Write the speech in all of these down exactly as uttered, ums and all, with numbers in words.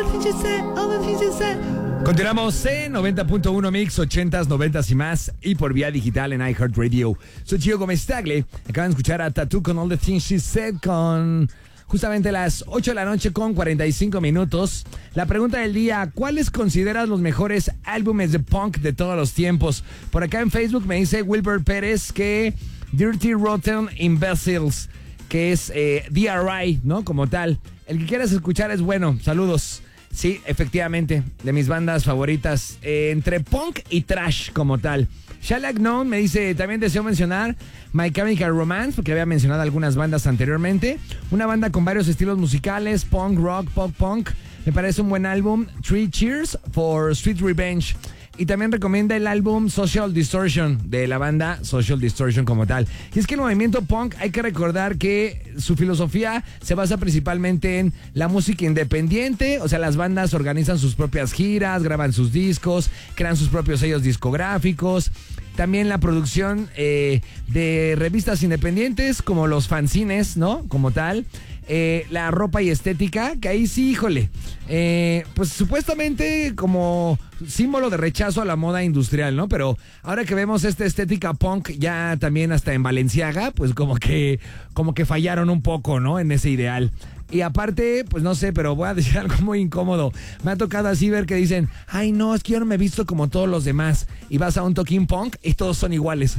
Continuamos en noventa punto uno Mix, ochentas, noventas y más, y por vía digital en iHeartRadio. Soy Gio Gómez Tagle. Acaban de escuchar a Tattoo con All the Things She Said, con justamente las ocho de la noche con cuarenta y cinco minutos. La pregunta del día: ¿cuáles consideras los mejores álbumes de punk de todos los tiempos? Por acá en Facebook me dice Wilber Pérez que Dirty Rotten Imbeciles, que es eh, D R I, ¿no? Como tal. El que quieras escuchar es bueno. Saludos. Sí, efectivamente, de mis bandas favoritas, eh, entre punk y trash como tal. Shalak Known me dice, también deseo mencionar My Chemical Romance, porque había mencionado algunas bandas anteriormente. Una banda con varios estilos musicales, punk, rock, pop punk. Me parece un buen álbum. Three Cheers for Sweet Revenge. Y también recomienda el álbum Social Distortion, de la banda Social Distortion como tal. Y es que el movimiento punk, hay que recordar que su filosofía se basa principalmente en la música independiente. O sea, las bandas organizan sus propias giras, graban sus discos, crean sus propios sellos discográficos. También la producción eh, de revistas independientes como los fanzines, ¿no? Como tal. Eh, la ropa y estética, que ahí sí, híjole, eh, pues supuestamente como símbolo de rechazo a la moda industrial, ¿no? Pero ahora que vemos esta estética punk ya también hasta en Balenciaga, pues como que, como que fallaron un poco, ¿no? En ese ideal. Y aparte, pues no sé, pero voy a decir algo muy incómodo. Me ha tocado así ver que dicen, ay no, es que yo no me he visto como todos los demás. Y vas a un toquín punk y todos son iguales.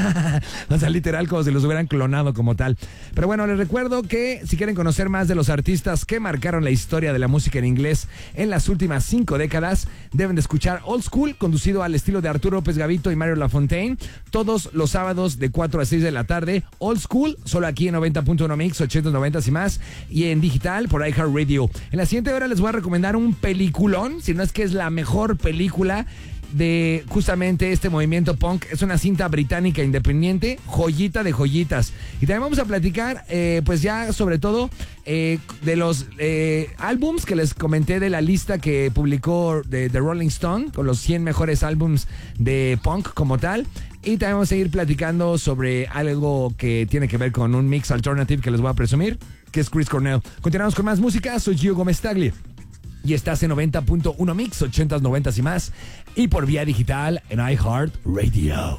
O sea, literal, como si los hubieran clonado como tal. Pero bueno, les recuerdo que si quieren conocer más de los artistas que marcaron la historia de la música en inglés en las últimas cinco décadas, deben de escuchar Old School, conducido al estilo de Arturo López Gavito y Mario Lafontaine, todos los sábados de cuatro a seis de la tarde. Old School, solo aquí en noventa punto uno Mix, ochenta, noventa y más, y en digital por iHeartRadio. En la siguiente hora les voy a recomendar un peliculón, si no es que es la mejor película de justamente este movimiento punk. Es una cinta británica independiente, joyita de joyitas. Y también vamos a platicar, eh, pues ya sobre todo, eh, de los eh, álbums que les comenté de la lista que publicó de, de Rolling Stone, con los cien mejores álbums de punk como tal. Y también vamos a seguir platicando sobre algo que tiene que ver con un mix alternative que les voy a presumir, que es Chris Cornell. Continuamos con más música. Soy Gio Gómez Tagle y estás en noventa punto uno Mix, ochentas, noventas y más, y por vía digital en iHeartRadio.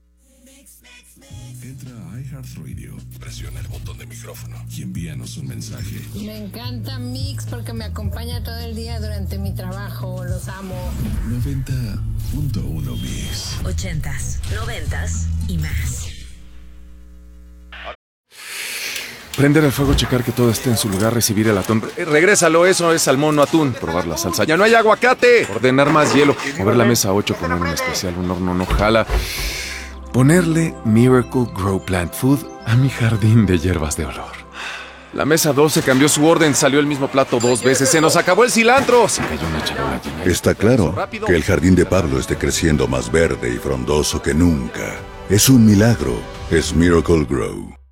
Entra a iHeartRadio, presiona el botón de micrófono y envíanos un mensaje. Me encanta Mix porque me acompaña todo el día durante mi trabajo. Los amo. noventa punto uno Mix. Ochentas, noventas y más. Prender el fuego, checar que todo esté en su lugar, recibir el atún. Eh, regrésalo, eso es salmón, no atún. Probar la salsa. ¡Ya no hay aguacate! Ordenar más hielo. Mover la mesa ocho, poner un especial, un horno no jala. Ponerle Miracle Grow Plant Food a mi jardín de hierbas de olor. La mesa doce cambió su orden, salió el mismo plato dos veces. ¡Se nos acabó el cilantro! Se cayó una charola llena. Está claro que el jardín de Pablo esté creciendo más verde y frondoso que nunca. Es un milagro. Es Miracle Grow.